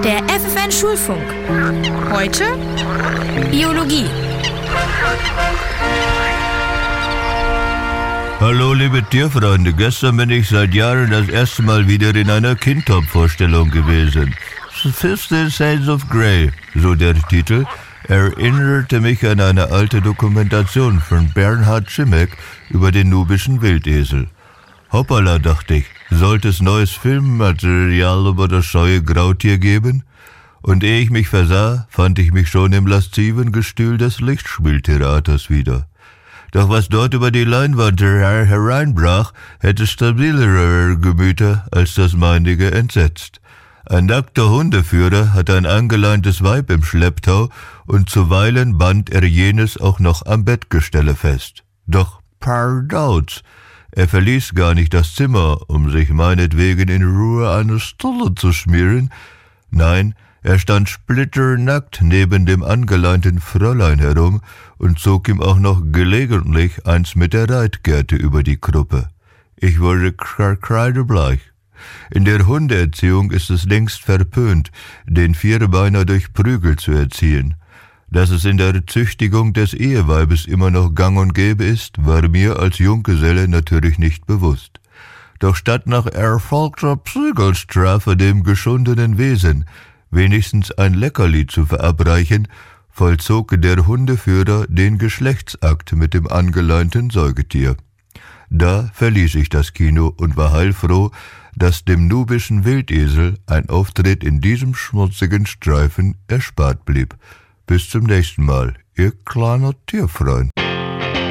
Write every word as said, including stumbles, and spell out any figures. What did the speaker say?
Der F F N Schulfunk. Heute Biologie. Hallo liebe Tierfreunde, gestern bin ich seit Jahren das erste Mal wieder in einer Kindtop-Vorstellung gewesen. Fifty Shades of Grey, so der Titel, erinnerte mich an eine alte Dokumentation von Bernhard Schimek über den nubischen Wildesel. Hoppala, dachte ich, sollte es neues Filmmaterial über das scheue Grautier geben? Und ehe ich mich versah, fand ich mich schon im lasziven Gestühl des Lichtspieltheaters wieder. Doch was dort über die Leinwand hereinbrach, hätte stabilere Gemüter als das meinige entsetzt. Ein nackter Hundeführer hat ein angeleintes Weib im Schlepptau und zuweilen band er jenes auch noch am Bettgestelle fest. Doch pardauts, er verließ gar nicht das Zimmer, um sich meinetwegen in Ruhe eine Stulle zu schmieren. Nein, er stand splitternackt neben dem angeleinten Fräulein herum und zog ihm auch noch gelegentlich eins mit der Reitgerte über die Kruppe. Ich wurde kreidebleich. In der Hundeerziehung ist es längst verpönt, den Vierbeiner durch Prügel zu erziehen. Dass es in der Züchtigung des Eheweibes immer noch gang und gäbe ist, war mir als Junggeselle natürlich nicht bewusst. Doch statt nach erfolgter Prügelstrafe dem geschundenen Wesen wenigstens ein Leckerli zu verabreichen, vollzog der Hundeführer den Geschlechtsakt mit dem angeleinten Säugetier. Da verließ ich das Kino und war heilfroh, dass dem nubischen Wildesel ein Auftritt in diesem schmutzigen Streifen erspart blieb. Bis zum nächsten Mal, Ihr kleiner Tierfreund.